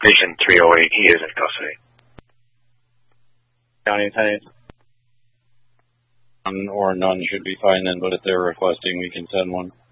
Patient 308, he is in custody. County attorney. Or none should be fine then, but if they're requesting, we can send one.